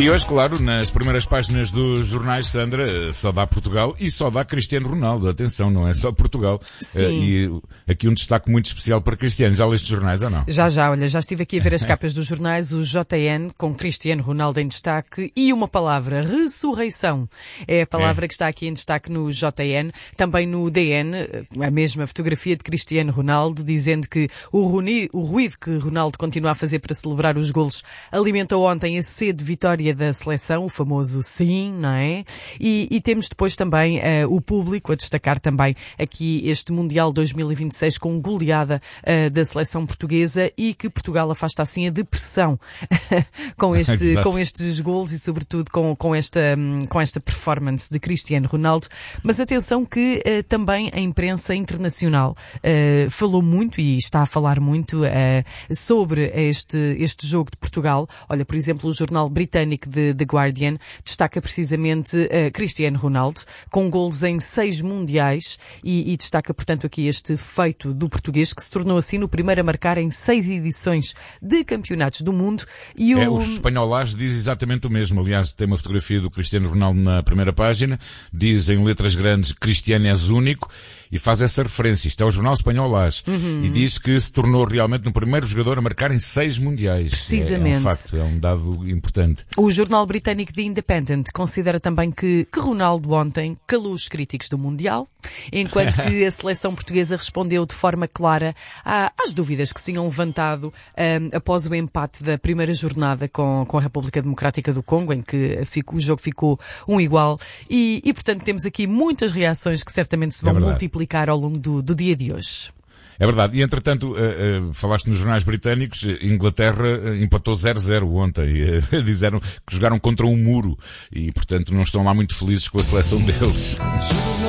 E hoje, claro, nas primeiras páginas dos jornais, Sandra, só dá Portugal e só dá Cristiano Ronaldo. Atenção, não é só Portugal. E aqui um destaque muito especial para Cristiano. Já leste jornais ou não? Olha, já estive aqui a ver as capas dos jornais, o JN, com Cristiano Ronaldo em destaque, e uma palavra, ressurreição. É a palavra que está aqui em destaque no JN. Também no DN, a mesma fotografia de Cristiano Ronaldo, dizendo que o ruído que Ronaldo continua a fazer para celebrar os golos alimentou ontem a sede de vitória da seleção, o famoso sim, não é? E temos depois também o público a destacar também aqui este Mundial 2026 com goleada da seleção portuguesa, e que Portugal afasta assim a depressão com estes golos e sobretudo com esta performance de Cristiano Ronaldo. Mas atenção que também a imprensa internacional falou muito e está a falar muito sobre este jogo de Portugal. Olha, por exemplo, o jornal britânico The Guardian destaca precisamente Cristiano Ronaldo, com golos em 6 mundiais, e destaca, portanto, aqui este feito do português, que se tornou assim no primeiro a marcar em 6 edições de campeonatos do mundo. E os espanhóis diz exatamente o mesmo. Aliás, tem uma fotografia do Cristiano Ronaldo na primeira página, diz em letras grandes: Cristiano és único, e faz essa referência. Isto é o jornal espanhóis. E diz que se tornou realmente o primeiro jogador a marcar em 6 mundiais. Precisamente. É um facto, é um dado importante. O jornal britânico The Independent considera também que Ronaldo ontem calou os críticos do Mundial, enquanto que a seleção portuguesa respondeu de forma clara às dúvidas que se tinham levantado após o empate da primeira jornada com a República Democrática do Congo, em que o jogo ficou 1-1. E portanto temos aqui muitas reações que certamente se vão multiplicar ao longo do dia de hoje. É verdade. E, entretanto, falaste nos jornais britânicos, Inglaterra empatou 0-0 ontem. Disseram que jogaram contra um muro e, portanto, não estão lá muito felizes com a seleção deles.